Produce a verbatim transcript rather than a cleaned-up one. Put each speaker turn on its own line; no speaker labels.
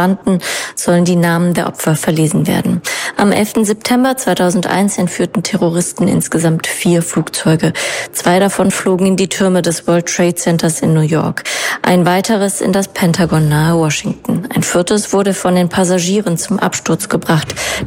verstanden, sollen die Namen der Opfer verlesen werden. Am elften September zweitausendeins entführten Terroristen insgesamt vier Flugzeuge. Zwei davon flogen in die Türme des World Trade Centers in New York. Ein weiteres in das Pentagon nahe Washington. Ein viertes wurde von den Passagieren zum Absturz gebracht.